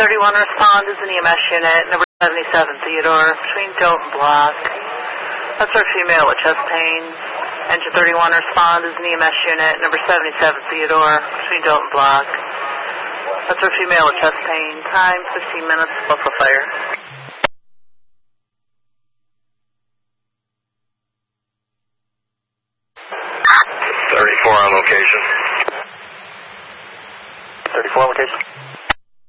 31 respond is an EMS unit, number 77 Theodore, between Dote and Block. That's our female with chest pain. Engine 31 respond is an EMS unit, number 77 Theodore, between Dote and Block. That's our female with chest pain. Time 15 minutes, Buffalo Fire. 34 on location. 34 location.